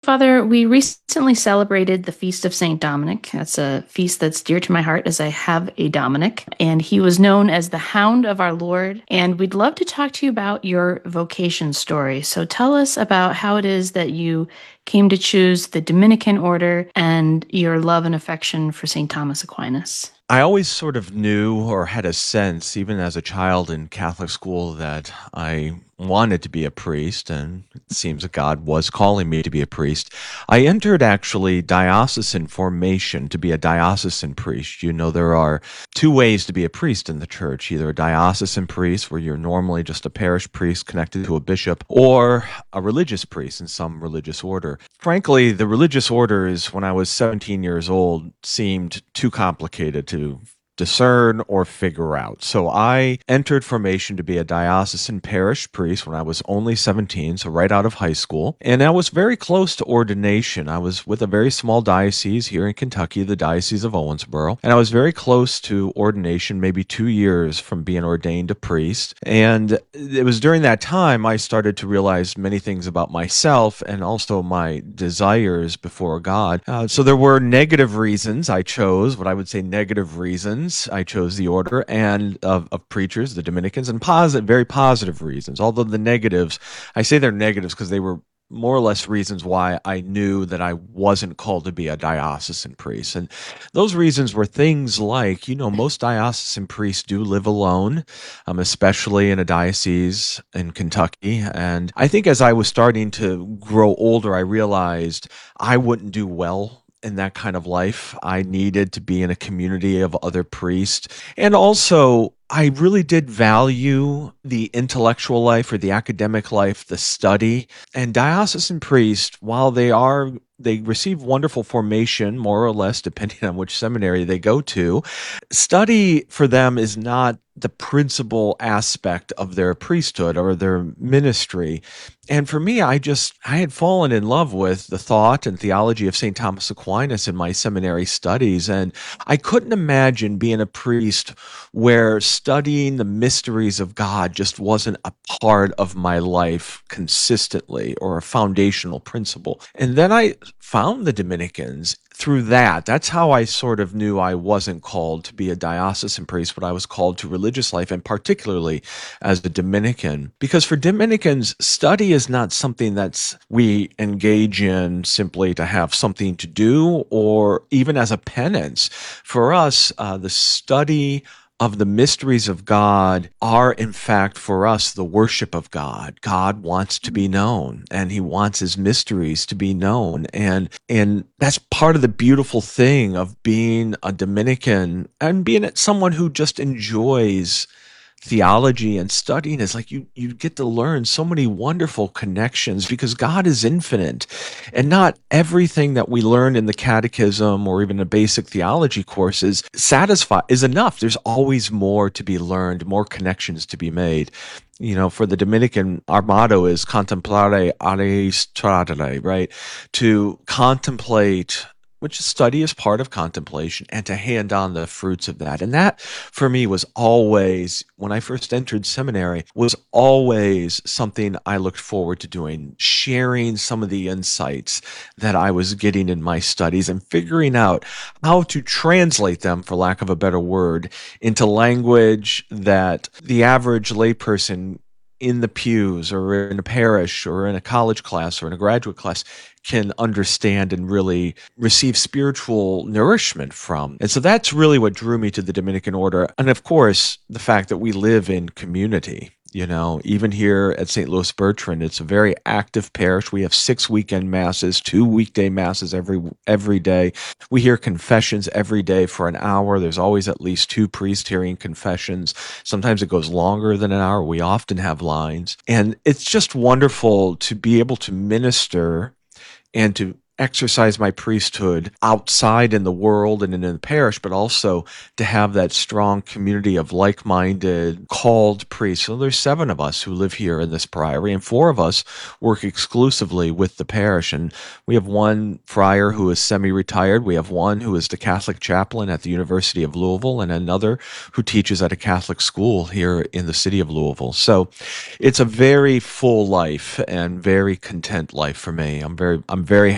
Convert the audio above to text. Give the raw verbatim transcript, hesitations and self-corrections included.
Father, we recently celebrated the Feast of Saint Dominic. That's a feast that's dear to my heart as I have a Dominic, and he was known as the Hound of our Lord. And we'd love to talk to you about your vocation story. So tell us about how it is that you came to choose the Dominican order and your love and affection for Saint Thomas Aquinas. I always sort of knew or had a sense, even as a child in Catholic school, that I wanted to be a priest, and it seems that God was calling me to be a priest. I entered actually diocesan formation to be a diocesan priest. You know, there are two ways to be a priest in the church, either a diocesan priest, where you're normally just a parish priest connected to a bishop, or a religious priest in some religious order. Frankly, the religious orders, when I was seventeen years old, seemed too complicated to discern or figure out. So I entered formation to be a diocesan parish priest when I was only seventeen, so right out of high school. And I was very close to ordination. I was with a very small diocese here in Kentucky, the Diocese of Owensboro. And I was very close to ordination, maybe two years from being ordained a priest. And it was during that time I started to realize many things about myself and also my desires before God. Uh, so there were negative reasons I chose, what I would say negative reasons I chose the order and of, of preachers, the Dominicans, and positive, very positive reasons. Although the negatives, I say they're negatives because they were more or less reasons why I knew that I wasn't called to be a diocesan priest. And those reasons were things like, you know, most diocesan priests do live alone, um, especially in a diocese in Kentucky. And I think as I was starting to grow older, I realized I wouldn't do well in that kind of life. I needed to be in a community of other priests. And also, I really did value the intellectual life or the academic life, the study. And diocesan priests, while they are they receive wonderful formation, more or less, depending on which seminary they go to, study for them is not the principal aspect of their priesthood or their ministry. And for me, I just, I had fallen in love with the thought and theology of Saint Thomas Aquinas in my seminary studies. And I couldn't imagine being a priest where studying the mysteries of God just wasn't a part of my life consistently or a foundational principle. And then I found the Dominicans through that. That's how I sort of knew I wasn't called to be a diocesan priest, but I was called to religious life, and particularly as a Dominican. Because for Dominicans, study is not something that's we engage in simply to have something to do or even as a penance. For us, uh, the study of the mysteries of God are, in fact, for us, the worship of God. God wants to be known, and he wants his mysteries to be known. And, and that's part of the beautiful thing of being a Dominican and being someone who just enjoys theology and studying is like you you get to learn so many wonderful connections because God is infinite, and not everything that we learn in the catechism or even the basic theology courses satisfy is enough. There's always more to be learned, more connections to be made. You know, for the Dominican, our motto is contemplare Aristoteles, right? To contemplate, which study is part of contemplation, and to hand on the fruits of that. And that, for me, was always, when I first entered seminary, was always something I looked forward to doing, sharing some of the insights that I was getting in my studies and figuring out how to translate them, for lack of a better word, into language that the average layperson in the pews or in a parish or in a college class or in a graduate class can understand and really receive spiritual nourishment from. And so that's really what drew me to the Dominican order. And of course, the fact that we live in community. You know, even here at Saint Louis Bertrand, it's a very active parish. We have six weekend masses, two weekday masses every every day. We hear confessions every day for an hour. There's always at least two priests hearing confessions. Sometimes it goes longer than an hour. We often have lines. And it's just wonderful to be able to minister and to exercise my priesthood outside in the world and in the parish, but also to have that strong community of like-minded, called priests. So there's seven of us who live here in this priory, and four of us work exclusively with the parish. And we have one friar who is semi-retired. We have one who is the Catholic chaplain at the University of Louisville, and another who teaches at a Catholic school here in the city of Louisville. So it's a very full life and very content life for me. I'm very, I'm very